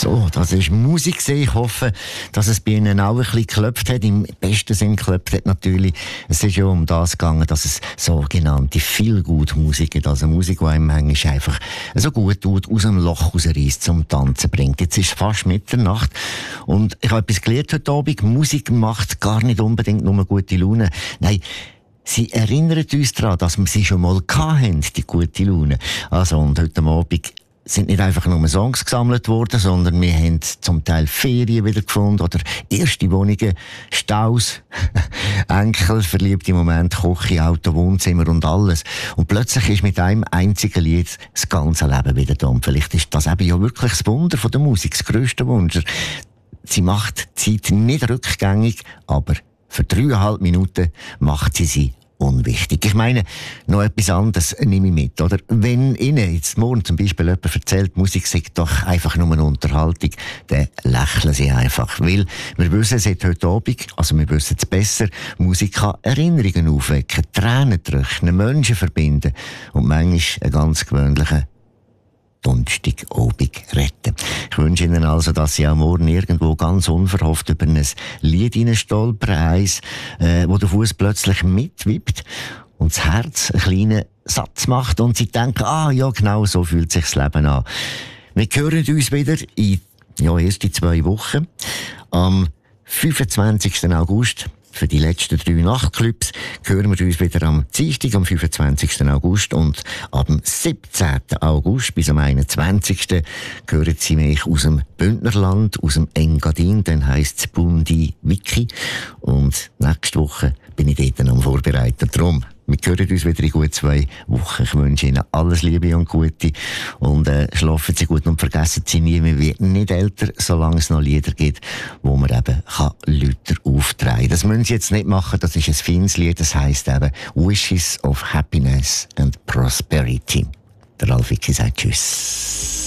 So, das ist Musik gewesen. Ich hoffe, dass es bei Ihnen auch ein bisschen geklopft hat. Im besten Sinn geklopft hat natürlich. Es ist ja um das gegangen, dass es sogenannte Feel-Good-Musik gibt. Also Musik, die einem manchmal einfach so gut tut, aus dem Loch rausreißt, zum Tanzen bringt. Jetzt ist fast Mitternacht und ich habe etwas gelernt heute Abend. Musik macht gar nicht unbedingt nur gute Laune. Nein, sie erinnert uns daran, dass wir sie schon mal hatten, die gute Laune. Also, und heute Abend sind nicht einfach nur Songs gesammelt worden, sondern wir haben zum Teil Ferien wieder gefunden oder erste Wohnungen, Staus, Enkel, verliebte Momente, Küche, Auto, Wohnzimmer und alles. Und plötzlich ist mit einem einzigen Lied das ganze Leben wieder da. Und vielleicht ist das eben ja wirklich das Wunder von der Musik, das grösste Wunder. Sie macht die Zeit nicht rückgängig, aber für 3,5 Minuten macht sie unwichtig. Ich meine, noch etwas anderes nehme ich mit, oder? Wenn Ihnen jetzt morgen zum Beispiel jemand erzählt, Musik sei doch einfach nur eine Unterhaltung, dann lächeln Sie einfach. Weil wir wissen seit heute Abend, also wir wissen es besser, Musik kann Erinnerungen aufwecken, Tränen trocknen, Menschen verbinden und manchmal einen ganz gewöhnlichen Donnerstagabend retten. Ich wünsche Ihnen also, dass Sie auch morgen irgendwo ganz unverhofft über ein Lied hineinstolpern, eins, wo der Fuß plötzlich mitwippt und das Herz einen kleinen Satz macht und Sie denken, ja genau, so fühlt sich das Leben an. Wir hören uns wieder in erst in 2 Wochen. Am 25. August für die letzten 3 Nachtclubs hören wir uns wieder am Dienstag, am 25. August und am 17. August bis am 21. hören Sie mich aus dem Bündnerland, aus dem Engadin, dann heisst es Bundi Wiki und nächste Woche bin ich dort am Vorbereiten. Darum, wir hören uns wieder in gut 2 Wochen. Ich wünsche Ihnen alles Liebe und Gute und schlafen Sie gut und vergessen Sie nie, wir werden nicht älter, solange es noch Lieder gibt, wo man eben Lüter auftragen kann. Das müssen Sie jetzt nicht machen, das ist ein feines Lied, das heisst eben Wishes of Happiness and Prosperity. Der Ralf Wicki sagt Tschüss.